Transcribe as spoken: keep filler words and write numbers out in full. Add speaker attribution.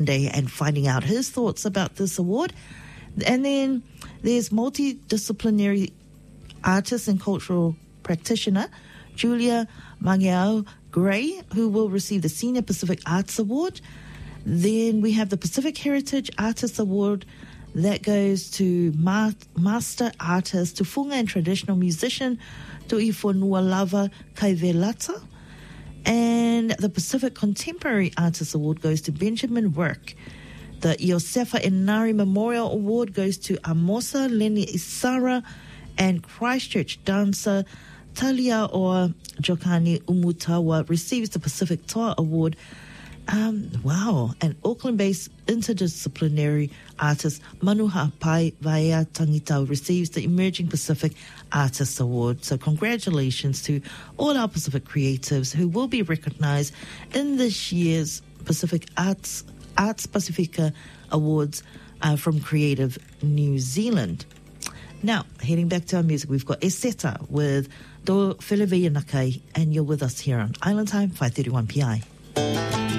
Speaker 1: Day and finding out his thoughts about this award. And then there's multidisciplinary artist and cultural practitioner Julia Mangiao Gray, who will receive the Senior Pacific Arts Award. Then we have the Pacific Heritage Artist Award that goes to Ma- Master Artist, to Funga and Traditional Musician, to Ifonua Lava Kaivelata. And the Pacific Contemporary Artist Award goes to Benjamin Work. The Iosefa Enari Memorial Award goes to Amosa Leni Isara, and Christchurch dancer Talia or Jokani Umutawa receives the Pacific Toa Award. Um, wow. And Auckland-based interdisciplinary artist Manuha Pai Vaea Tangitau receives the Emerging Pacific Artist Award. So congratulations to all our Pacific creatives who will be recognized in this year's Pacific Arts Arts Pacifica Awards uh, from Creative New Zealand. Now, heading back to our music, we've got Eseta with Do Whelewei Nakai, and you're with us here on Island Time, five thirty-one P I.